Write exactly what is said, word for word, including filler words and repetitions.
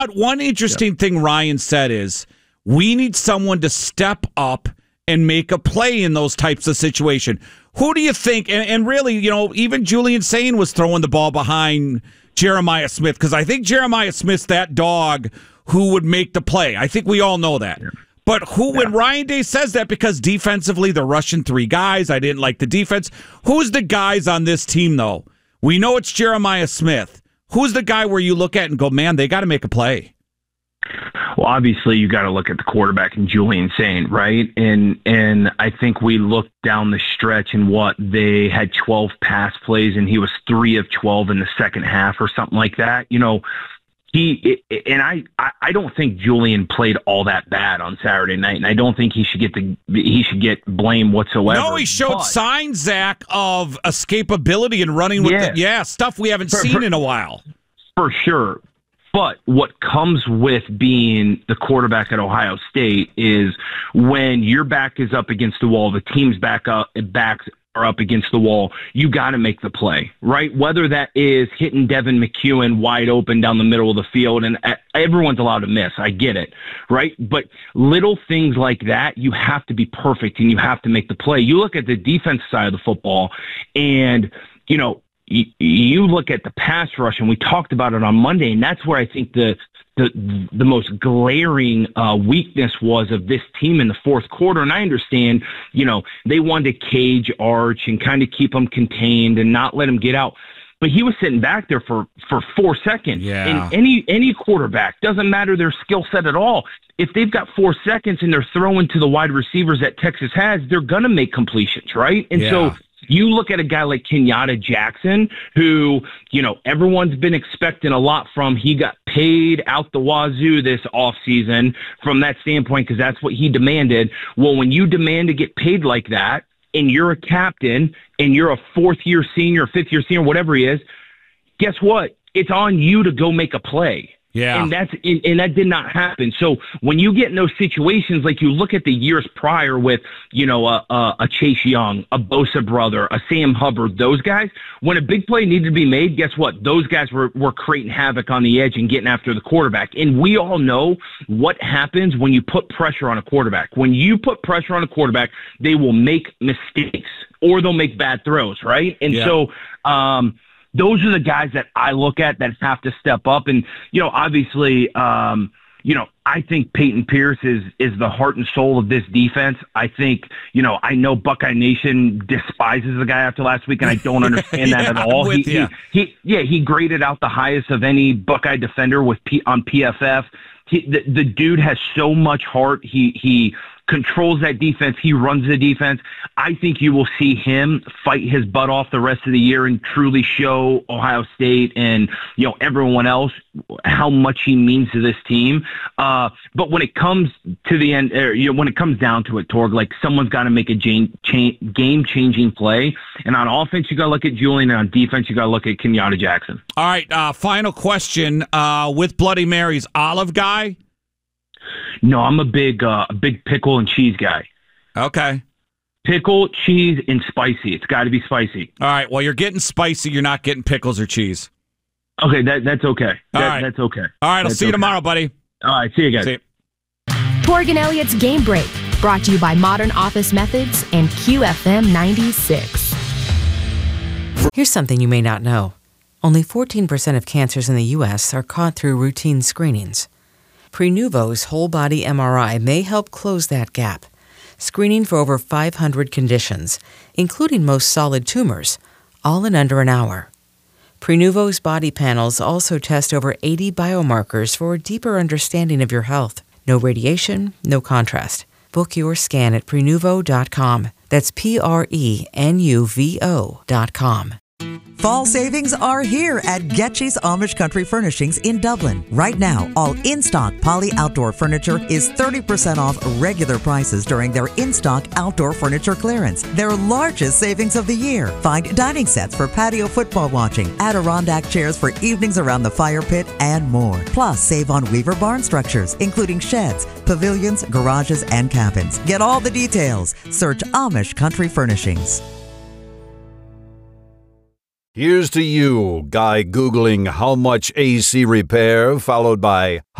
One interesting yep. thing Ryan said is we need someone to step up and make a play in those types of situations. Who do you think? And, and really, you know, even Julian Sain was throwing the ball behind Jeremiah Smith because I think Jeremiah Smith's that dog who would make the play. I think we all know that. Yeah. But who, yeah. when Ryan Day says that, because defensively they're rushing three guys, I didn't like the defense. Who's the guys on this team, though? We know it's Jeremiah Smith. Who's the guy where you look at and go, man, they got to make a play? Well, obviously, you got to look at the quarterback and Julian Sain, right? And and I think we looked down the stretch and what they had twelve pass plays, and he was three of twelve in the second half or something like that. You know, he and I, I don't think Julian played all that bad on Saturday night, and I don't think he should get the he should get blame whatsoever. No, he showed but, signs, Zach, of escapability and running with yeah, the, yeah stuff we haven't for, seen for, in a while. For sure. But what comes with being the quarterback at Ohio State is when your back is up against the wall, the team's back up, backs are up against the wall, you got to make the play, right? Whether that is hitting Devin McEwen wide open down the middle of the field, and everyone's allowed to miss. I get it, right? But little things like that, you have to be perfect and you have to make the play. You look at the defense side of the football and, you know, you look at the pass rush, and we talked about it on Monday, and that's where I think the the, the most glaring uh, weakness was of this team in the fourth quarter. And I understand, you know, they wanted to cage Arch and kind of keep him contained and not let him get out. But he was sitting back there for, for four seconds. Yeah. And any any quarterback, doesn't matter their skill set at all, if they've got four seconds and they're throwing to the wide receivers that Texas has, they're going to make completions, right? And yeah. so you look at a guy like Kenyatta Jackson, who, you know, everyone's been expecting a lot from. He got paid out the wazoo this offseason from that standpoint because that's what he demanded. Well, when you demand to get paid like that and you're a captain and you're a fourth-year senior, fifth-year senior, whatever he is, guess what? It's on you to go make a play. Yeah. And that's and that did not happen. So when you get in those situations, like you look at the years prior with, you know, a, a, a Chase Young, a Bosa brother, a Sam Hubbard, those guys, when a big play needed to be made, guess what? Those guys were, were creating havoc on the edge and getting after the quarterback. And we all know what happens when you put pressure on a quarterback. When you put pressure on a quarterback, they will make mistakes or they'll make bad throws, right? And yeah. so um those are the guys that I look at that have to step up. And, you know, obviously, um, you know, I think Peyton Pierce is, is the heart and soul of this defense. I think, you know, I know Buckeye Nation despises the guy after last week, and I don't understand yeah, that at all. He, he, he, yeah, he graded out the highest of any Buckeye defender with P, on P F F. He, the, the dude has so much heart. He, he, controls that defense. He runs the defense. I think you will see him fight his butt off the rest of the year and truly show Ohio State and, you know, everyone else how much he means to this team. Uh, but when it comes to the end, er, you know, when it comes down to it, Torg, like someone's got to make a game changing play. And on offense, you got to look at Julian, and on defense, you got to look at Kenyatta Jackson. All right. Uh, final question uh, with Bloody Mary's, Olive Guy? No, I'm a big, uh, big pickle and cheese guy. Okay. Pickle, cheese, and spicy. It's got to be spicy. All right. Well, you're getting spicy. You're not getting pickles or cheese. Okay, that that's okay. That, All right. That's okay. All right. I'll that's see you okay. tomorrow, buddy. All right. See you guys. See you. Torg and Elliott's Game Break, brought to you by Modern Office Methods and Q F M ninety-six. Here's something you may not know. Only fourteen percent of cancers in the U S are caught through routine screenings. Prenuvo's whole-body M R I may help close that gap, screening for over five hundred conditions, including most solid tumors, all in under an hour. Prenuvo's body panels also test over eighty biomarkers for a deeper understanding of your health. No radiation, no contrast. Book your scan at Prenuvo dot com. That's P R E N U V O dot com. Fall savings are here at Getchy's Amish Country Furnishings in Dublin. Right now, all in-stock Poly Outdoor furniture is thirty percent off regular prices during their in-stock outdoor furniture clearance, their largest savings of the year. Find dining sets for patio football watching, Adirondack chairs for evenings around the fire pit, and more. Plus, save on Weaver barn structures, including sheds, pavilions, garages, and cabins. Get all the details. Search Amish Country Furnishings. Here's to you, guy Googling how much A C repair, followed by